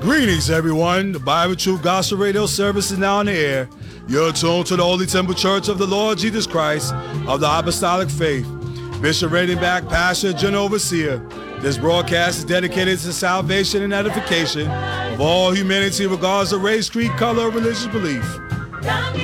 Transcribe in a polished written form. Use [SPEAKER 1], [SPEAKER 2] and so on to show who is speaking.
[SPEAKER 1] Greetings, everyone. The Bible Truth Gospel Radio service is now on the air. You're tuned to the Holy Temple Church of the Lord Jesus Christ of the Apostolic Faith. Bishop Radenbach, Pastor, General Overseer. This broadcast is dedicated to salvation and edification of all humanity regardless of race, creed, color, or religious belief.